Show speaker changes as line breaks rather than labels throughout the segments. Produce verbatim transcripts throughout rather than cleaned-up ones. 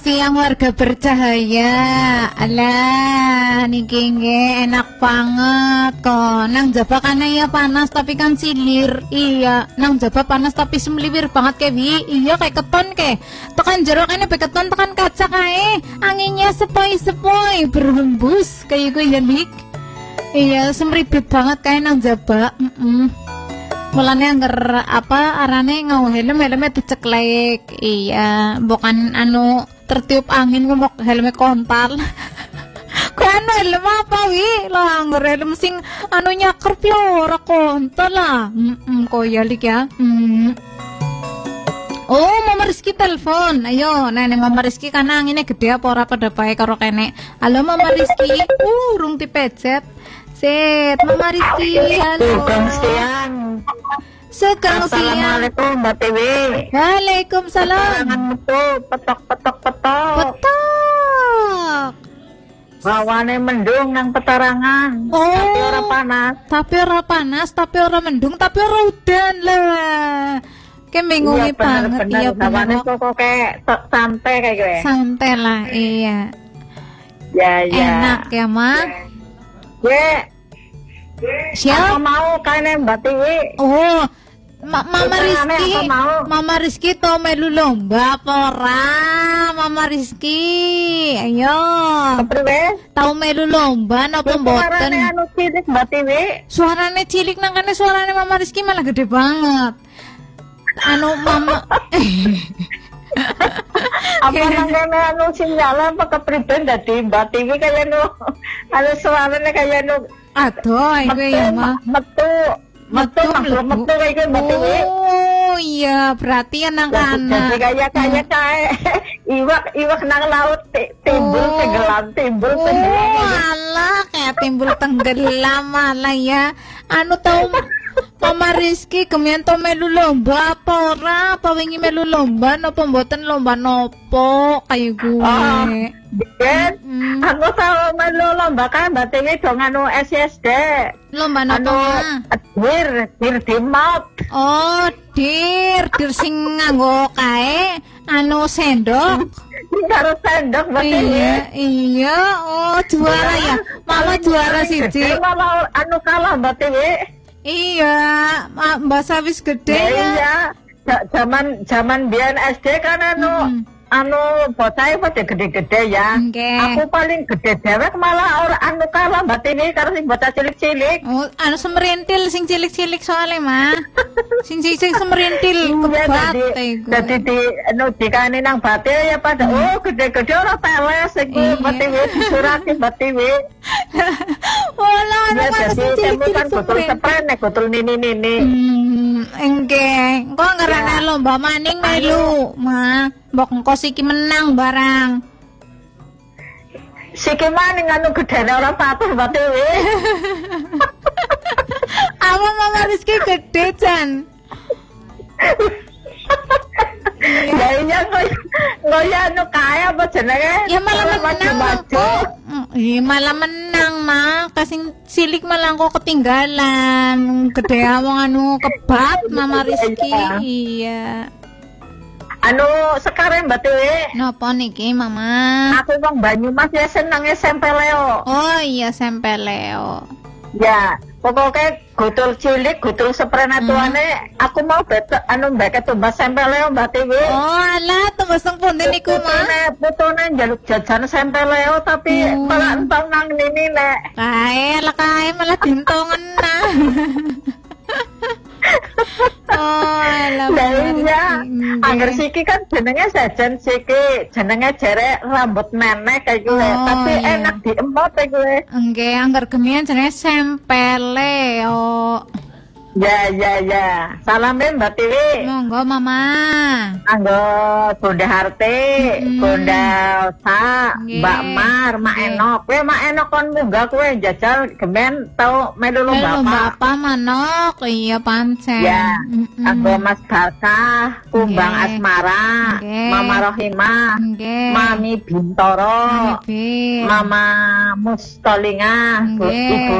Siang warga bercahaya. Alah, niki nggih enak banget kok. Nang jaba kan ya panas tapi kan silir. Iya, nang jaba panas tapi semliwir banget ke wi. Iya kayak keton ke. Tekan jero kene be keton tekan kaca kae. Anginnya sepoi-sepoi berhembus kayak gue ya Nik. Iya, semribet banget kayak nang jaba. Heeh. Mm -mm. Mulane angger apa arane ngau helm helmnya diceklek. Iya, bukan anu tertiup angin ngomong helmnya kontal. Kok anu helm apa wi? Lah angger helm sing anu nyaker pi ora kontal lah. Heeh, kok ya lik ya. Hmm. Oh, Mama Rizky telepon. Ayo, nenek Mama Rizky kan anginnya gede apa ora pada bae karo kene. Halo Mama Rizky. Uh, rung dipejet. Set, Mama Rizky, halo.
Sugeng siang.
Sugeng siang.
Assalamualaikum Mbak Tiwi.
Waalaikumsalam.
Metu petok petok petok.
Petok.
Bawane mendung nang petarangan.
Oh.
Tapi ora panas.
Tapi ora panas, tapi ora mendung, tapi ora udan lah. Kayak bingungi
Iya,
banget.
bener,
Iya
bawane
bener.
kok kayak santai kayak gue.
Santai lah, iya.
Ya ya.
Enak ya, Ma.
Ye.
Siap.
Aku mau kene Mbak Tiwi.
Oh, Ma Mama
Utangannya
Rizky,
aku mau.
Mama Rizky tau melu lomba apa ora? Mama Rizky, ayo.
Kepriwe?
Tahu melu lomba napa mboten?
Suarane anu cilik Mbak Tiwi.
Suarane cilik nang kene suarane Mama Rizky malah gede banget. Anu Mama
Apa nang anu sinyal apa kepriben dadi Mbak Tiwi kaya anu anu suarane kaya anu
aduh iku ya mah
metu metu metu metu kayak Mbak Tiwi.
Oh iya, berarti nang kana.
Jadi kaya kaya kae iwak iwak nang laut timbul
Oh.
tenggelam timbul
Oh,
tenggelam.
alah kayak timbul tenggelam malah ya. Anu tau Mama Rizky kemian tau melu lomba apa ora? Apa wingi melu lomba napa mboten lomba nopo kayak gue.
Oh, Bikin,
Hmm.
aku tau melu lomba kan Mbak Tiwi dong anu S S D.
Lomba nopo
Anu
mah?
dir dir dimot.
Oh, dir, dir sing nganggo kae anu sendok.
Karo sendok Mbak Tiwi.
Iya, iya. Oh, juara ya. Mama juara siji.
Malah anu kalah Mbak Tiwi.
Iya, Ma- Mbak Sawis gede
Ya,
ya.
iya. Ja- Zaman zaman biyen S D kan anu
Hmm.
anu bocah pada gede-gede ya.
Oke.
Aku paling gede dewek malah ora anu kalah Mbak Tiwi karo sing bocah cilik-cilik.
Oh, anu semerintil sing cilik-cilik soalnya mah. Sing sing sing semerintil
Iya,
kebat
jadi
iku.
jadi di anu dikane nang batil ya pada oh gede-gede ora teles iku
Iya.
Mbak Tiwi disurati Mbak Tiwi.
Wala anu
Ya
mana
jadi
sing
kamu
cilik-cilik
kan betul
semerintil.
sepren nek betul nini-nini.
Hmm, enggak. Engko ngarana
Ya.
lomba maning melu, Ma. Mbok engko siki menang barang.
Siki maning anu gedene ora patuh Mbak Tiwi.
Apa Mama Rizky gede Jan?
Ya iya ngoyo anu kae apa jenenge?
Ya malah
Ora
menang
maju-maju.
kok. Iya malah menang mah. Kasing silik malah kok ketinggalan. Gede wong anu kebat Mama Rizky. Iya.
Anu sekarang Mbak Tiwi.
Napa niki Mama?
Aku wong Banyumas ya seneng S M P Leo.
Oh iya sampai Leo.
Ya, pokoknya gutul cilik, gutul seprena tuane, aku mau beto, anu mbak ketumbas sempeleo Mbak Tiwi.
Oh alah tembus nang pundi niku mah?
Putune, putune njaluk jajan sempeleo tapi
Hmm.
malah entong nang nini nek.
Kae lah kae malah dintongen nah. Oh, alah.
Lah
Mama
iya,
Rizky.
angger siki kan jenenge jajan siki, jenenge jerek rambut nenek kayak gue,
Oh,
tapi
iya.
enak diemot kayak gue.
Enggak, anggar kemian jenenge sempeleo.
Ya ya ya, salamin Mbak Tiwi.
Monggo Mama.
Anggo Bunda Harti,
Mm-mm.
Bunda Sa,
Nggih.
Mbak Mar, Mak
Nggih.
Enok. Kowe Mak Enok kon munggah kowe jajal gemen tau melu lomba
Lomba
apa?
apa manok? Iya pancen.
Ya,
Mm-mm.
Anggo Mas Balsah, Kumbang
Nggih.
Asmara,
Nggih.
Mama Rohimah,
Nggih.
Mami Bintoro,
Nggih.
Mama Mustolinga, Bu-
Nggih.
Ibu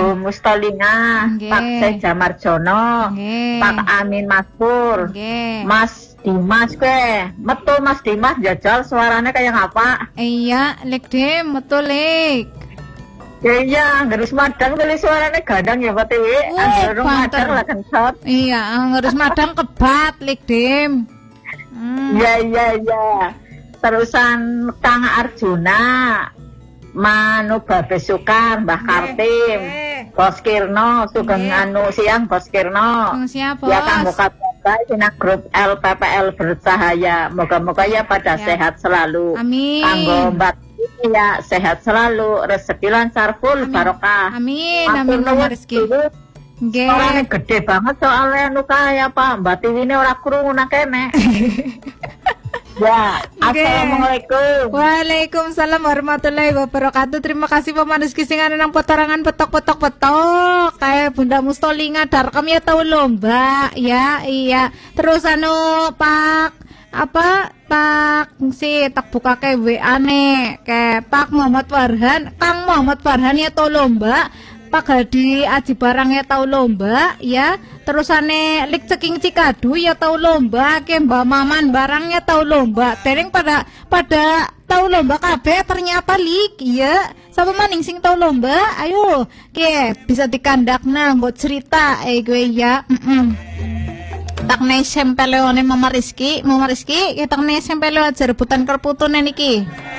Mustolinga,
Nggih.
Pak Seja Marjono,
Nggih.
Pak Amin Maskur,
Nggih.
Mas Dimas kue, metu Mas Dimas jajal suaranya kayak ngapa?
Iya, lek dem, betul lek.
Ya iya, ngerus madang tulis suaranya gadang ya Pak Tiwi.
Wah,
Anggerung
banter.
madang lah kensot.
Iya, ngerus madang kebat lek dem. Hmm.
Iya iya iya. Terusan Kang Arjuna, Manu Babe Sukar, Mbah Kartim,
eh.
Bos Kirno, Sugeng
Eh.
anu siang Bos Kirno.
Oh, siap,
Ya kanggo
Bos.
kabeh dina grup L P P L Bercahaya. Moga-moga ya pada
Ya.
sehat selalu.
Amin.
Kanggo Mbak Titi ya sehat selalu, rezeki lancar full
Amin.
barokah.
Amin,
Matur
amin
nuwun,
Mama Rizky.
Tiwi.
Nggih.
Suaranya gede banget soalnya anu kaya Pak. Mbak Tiwi ini ora krungu nang kene. Ya,
Oke.
assalamualaikum.
Waalaikumsalam warahmatullahi wabarakatuh. Terima kasih Paman Rizky sing ana nang potorangan petok-petok-petok. Kayak Bunda Mustolinga darkam ya tahu lomba. Ya, iya. Terus anu Pak apa Pak si tak buka ke W A ne ke Pak Muhammad Farhan, Kang Muhammad Farhan ya tahu lomba. Pak Hadi Aji Barang ya tahu lomba ya. Terusane Lik Ceking Cikadu ya tahu lomba, ke Mbak Maman barangnya tahu lomba. Dereng pada pada tahu lomba kabeh ternyata Lik ya. Sapa maning sing tahu lomba? Ayo, ke bisa dikandakna buat cerita eh gue ya. Heeh. Tak ne sempeleone Mama Rizky, Mama Rizky, kita ne sempele aja rebutan kerputune niki.